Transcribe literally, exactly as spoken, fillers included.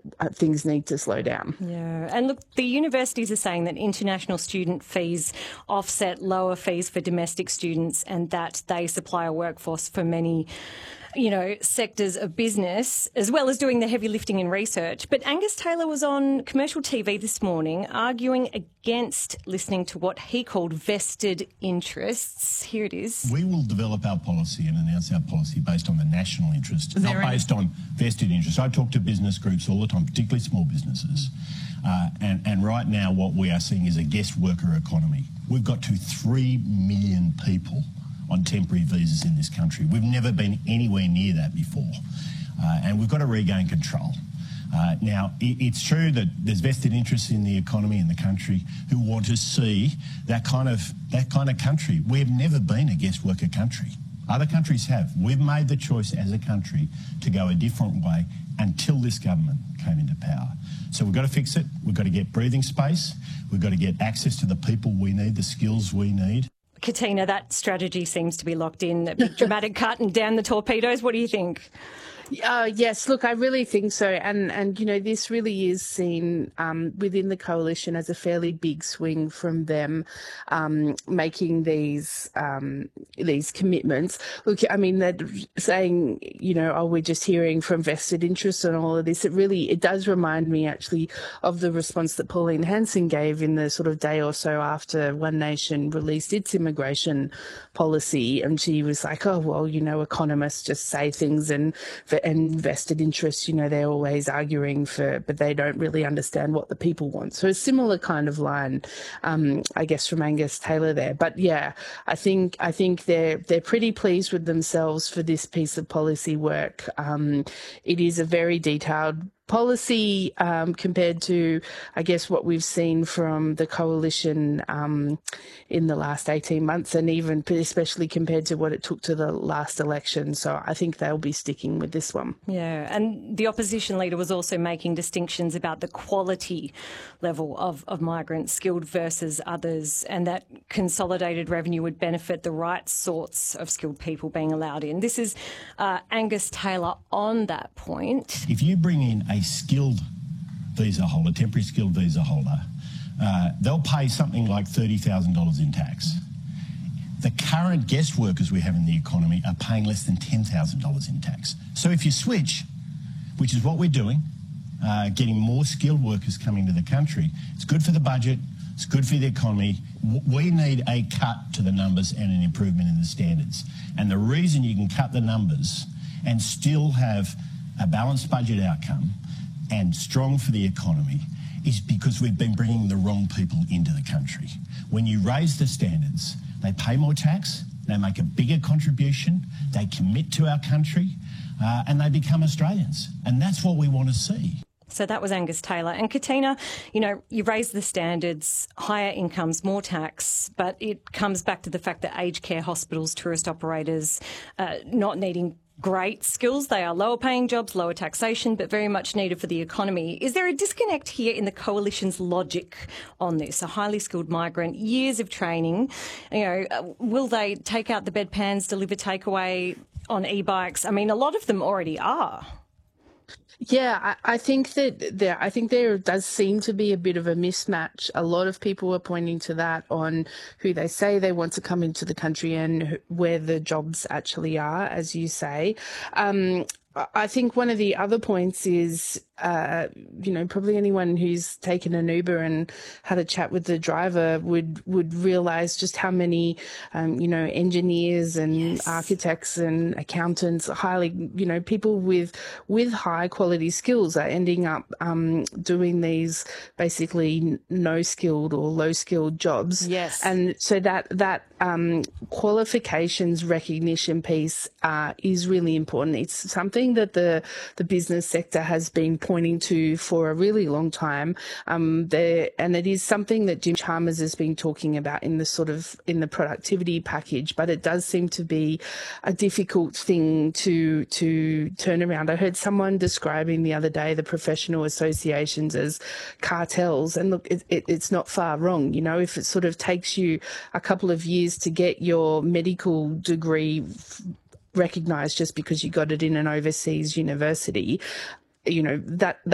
uh, things need to slow down. Yeah, and look, the universities are saying that international student fees offset lower fees for domestic students and that they supply a workforce for many, you know, sectors of business, as well as doing the heavy lifting in research. But Angus Taylor was on commercial T V this morning arguing against listening to what he called vested interests. Here it is. We will develop our policy and announce our policy based on the national interest, not any- based on vested interests. I talk to business groups all the time, particularly small businesses. Uh, and, and right now what we are seeing is a guest worker economy. We've got to three million people on temporary visas in this country. We've never been anywhere near that before. Uh, and we've got to regain control. Uh, now, it, it's true that there's vested interests in the economy in the country who want to see that kind of that kind of country. We've never been a guest worker country. Other countries have. We've made the choice as a country to go a different way until this government came into power. So we've got to fix it. We've got to get breathing space. We've got to get access to the people we need, the skills we need. Katina, that strategy seems to be locked in. A big dramatic cut and down the torpedoes. What do you think? Uh, yes, look, I really think so. And, and you know, this really is seen um, within the coalition as a fairly big swing from them um, making these um, these commitments. Look, I mean, they're saying, you know, oh, we're just hearing from vested interests and all of this. It really, it does remind me actually of the response that Pauline Hanson gave in the sort of day or so after One Nation released its immigration policy. And she was like, oh, well, you know, economists just say things and and vested interests, you know, they're always arguing for, but they don't really understand what the people want. So a similar kind of line, um, I guess, from Angus Taylor there. But yeah, I think I think they're they're pretty pleased with themselves for this piece of policy work. Um, it is a very detailed policy um, compared to, I guess, what we've seen from the coalition um, in the last eighteen months, and even especially compared to what it took to the last election. So I think they'll be sticking with this one. Yeah, and the opposition leader was also making distinctions about the quality level of, of migrants, skilled versus others, and that consolidated revenue would benefit the right sorts of skilled people being allowed in. This is uh, Angus Taylor on that point. If you bring in a skilled visa holder, temporary skilled visa holder, uh, they'll pay something like thirty thousand dollars in tax. The current guest workers we have in the economy are paying less than ten thousand dollars in tax. So if you switch, which is what we're doing, uh, getting more skilled workers coming to the country, it's good for the budget, it's good for the economy. We need a cut to the numbers and an improvement in the standards. And the reason you can cut the numbers and still have a balanced budget outcome and strong for the economy is because we've been bringing the wrong people into the country. When you raise the standards, they pay more tax, they make a bigger contribution, they commit to our country, uh, and they become Australians. And that's what we want to see. So that was Angus Taylor. And Katina, you know, you raise the standards, higher incomes, more tax, but it comes back to the fact that aged care hospitals, tourist operators, uh, not needing great skills. They are lower paying jobs, lower taxation, but very much needed for the economy. Is there a disconnect here in the coalition's logic on this? A highly skilled migrant, years of training, you know, will they take out the bedpans, deliver takeaway on e-bikes? I mean, a lot of them already are. Yeah, I, I think that there, I think there does seem to be a bit of a mismatch. A lot of people are pointing to that on who they say they want to come into the country and where the jobs actually are, as you say. Um, I think one of the other points is, uh, you know, probably anyone who's taken an Uber and had a chat with the driver would would realise just how many, um, you know, engineers and yes. architects and accountants, highly, you know, people with with high quality skills are ending up um, doing these basically no skilled or low skilled jobs. Yes, and so that that um, qualifications recognition piece uh, is really important. It's something that the the business sector has been pointing to for a really long time. Um, there, and it is something that Jim Chalmers has been talking about in the sort of in the productivity package. But it does seem to be a difficult thing to to turn around. I heard someone describing the other day the professional associations as cartels, and look, it, it, it's not far wrong. You know, if it sort of takes you a couple of years to get your medical degree recognised just because you got it in an overseas university, you know, that